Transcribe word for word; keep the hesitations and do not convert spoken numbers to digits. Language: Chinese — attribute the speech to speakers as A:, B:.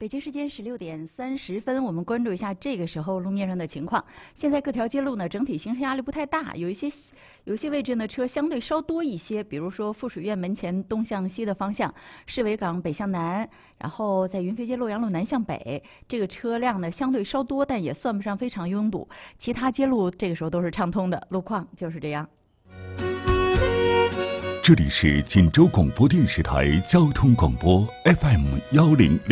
A: 北京时间十六点三十分，我们关注一下这个时候路面上的情况。现在各条街路呢，整体行车压力不太大，有一些有一些位置呢，车相对稍多一些。比如说富水院门前东向西的方向，市委港北向南，然后在云飞街洛阳路南向北，这个车辆呢相对稍多，但也算不上非常拥堵。其他街路这个时候都是畅通的，路况就是这样。
B: 这里是锦州广播电视台交通广播 F M 幺零零。